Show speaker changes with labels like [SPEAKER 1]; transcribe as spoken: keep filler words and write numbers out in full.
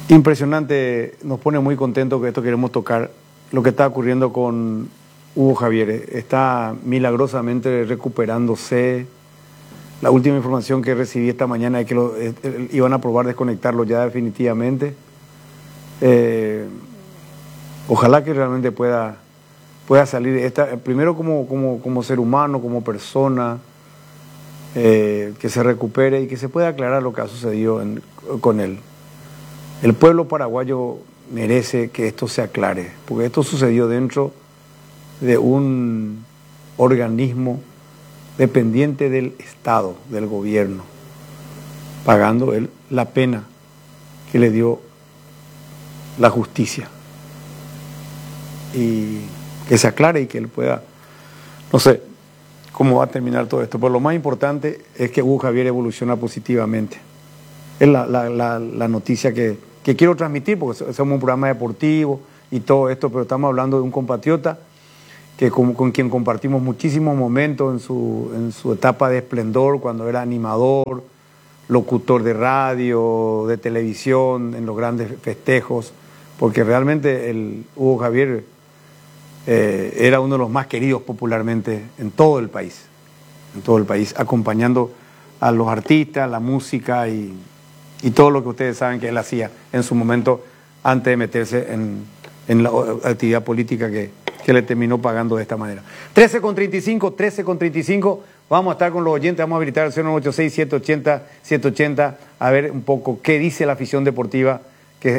[SPEAKER 1] Impresionante, nos pone muy contentos que esto queremos tocar, lo que está ocurriendo con Hugo Javier. Está milagrosamente recuperándose. La última información que recibí esta mañana es que lo, eh, iban a probar desconectarlo ya definitivamente. Eh, ojalá que realmente pueda, pueda salir, esta, primero como, como, como ser humano, como persona, eh, que se recupere y que se pueda aclarar lo que ha sucedido en, con él. El pueblo paraguayo merece que esto se aclare, porque esto sucedió dentro de un organismo dependiente del Estado, del gobierno, pagando él la pena que le dio la justicia. Y que se aclare y que él pueda, no sé cómo va a terminar todo esto, pero lo más importante es que Hugo Javier evoluciona positivamente. Es la, la, la, la noticia que, que quiero transmitir, porque somos un programa deportivo y todo esto, pero estamos hablando de un compatriota que con, con quien compartimos muchísimos momentos en su, en su etapa de esplendor, cuando era animador, locutor de radio, de televisión, en los grandes festejos, porque realmente el Hugo Javier eh, era uno de los más queridos popularmente en todo el país, en todo el país, acompañando a los artistas, la música y, y todo lo que ustedes saben que él hacía en su momento antes de meterse en, en la actividad política que, que le terminó pagando de esta manera. trece con treinta y cinco, trece con treinta y cinco, vamos a estar con los oyentes, vamos a habilitar el cero nueve ocho seis, siete ochenta, siete ochenta, a ver un poco qué dice la afición deportiva